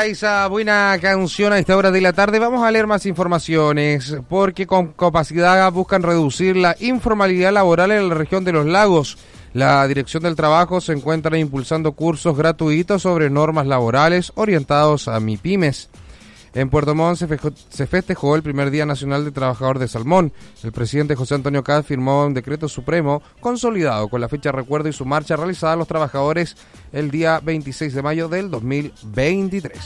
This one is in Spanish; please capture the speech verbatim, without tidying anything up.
para esa buena canción a esta hora de la tarde. Vamos a leer más informaciones, porque con capacidad buscan reducir la informalidad laboral en la región de los lagos. La Dirección del Trabajo se encuentra impulsando cursos gratuitos sobre normas laborales orientados a MIPYMES. En Puerto Montt se, fejo, se festejó el primer Día Nacional del Trabajador de Salmón. El presidente José Antonio Caz firmó un decreto supremo consolidado con la fecha de recuerdo y su marcha realizada a los trabajadores el día veintiséis de mayo del dos mil veintitrés.